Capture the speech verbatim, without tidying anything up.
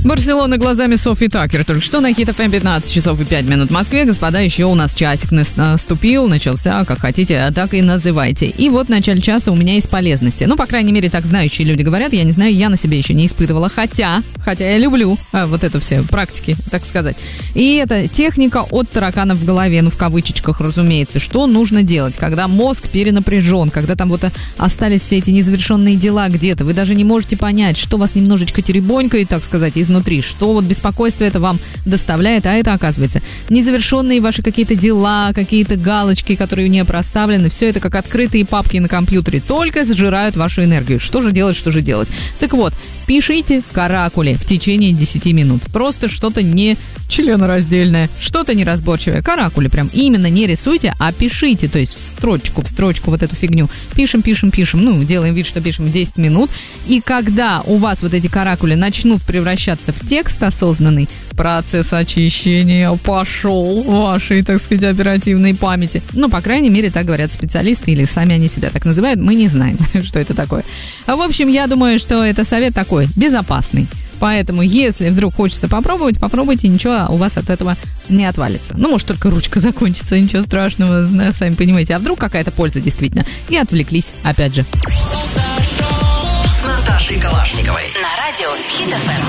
Барселона глазами Софи Такер. Только что на Хит эф эм пятнадцать часов и пять минут в Москве. Господа, еще у нас часик наступил, начался, как хотите, так и называйте. И вот в начале часа у меня есть полезности. Ну, по крайней мере, так знающие люди говорят. Я не знаю, я на себе еще не испытывала. Хотя, хотя я люблю а, вот это все практики, так сказать. И это техника от тараканов в голове, ну, в кавычечках, разумеется. Что нужно делать, когда мозг перенапряжен, когда там вот остались все эти незавершенные дела где-то. Вы даже не можете понять, что вас немножечко теребонькает, так сказать, изнутри. Внутри, что вот беспокойство это вам доставляет, а это, оказывается, незавершенные ваши какие-то дела, какие-то галочки, которые не проставлены, все это как открытые папки на компьютере, только сжирают вашу энергию. Что же делать, что же делать? Так вот, пишите каракули в течение десяти минут. Просто что-то не членораздельное, что-то неразборчивое. Каракули прям именно не рисуйте, а пишите, то есть в строчку, в строчку вот эту фигню. Пишем, пишем, пишем, ну, делаем вид, что пишем десять минут. И когда у вас вот эти каракули начнут превращаться в текст осознанный, процесс очищения пошел в вашей, так сказать, оперативной памяти. Ну, по крайней мере, так говорят специалисты, или сами они себя так называют, мы не знаем, что это такое. В общем, я думаю, что это совет такой, безопасный. Поэтому, если вдруг хочется попробовать, попробуйте, ничего у вас от этого не отвалится. Ну, может, только ручка закончится, ничего страшного, сами понимаете. А вдруг какая-то польза действительно? И отвлеклись, опять же. С Наташей Калашниковой. На радио Хит эф эм.